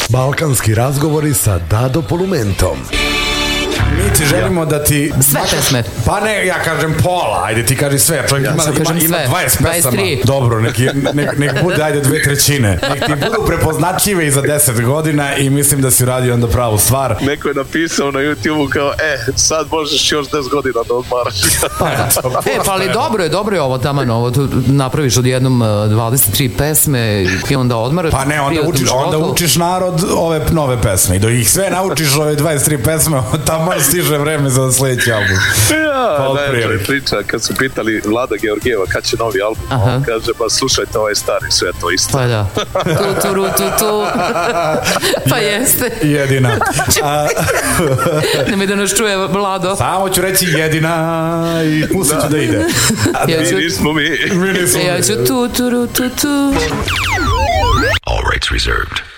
Balkanski razgovori sa Dado Polumentom. Mi ti želimo da ti... Sve pesme. Pa ne, ja kažem pola, ajde ti kaži sve. Čovjek ima 20 pesama. 23. Dobro, nek bude, ajde 2/3. Nek ti budu prepoznatljive i za 10 godina i mislim da si uradio onda pravu stvar. Neko je napisao na YouTube-u kao, sad možeš još 10 godina da odmaraš. Pa ali dobro je ovo taman, ovo tu napraviš odjednom 23 pesme i onda odmaraš. Pa ne, onda učiš narod ove nove pesme i dok ih sve naučiš ove 23 pesme, tamo stiže vreme za sljedeći album. Najbolja priča, kad su pitali Vlada Georgijeva kad će novi album, on kaže, pa slušajte ovaj stari, sve to isto. Pa da, tu. Pa jeste. Jedina. Nemoj da nas čuje Vlado. Samo ću reći jedina i pustit ću da ide. Mi nismo mi. Ja ću tu. All rights reserved.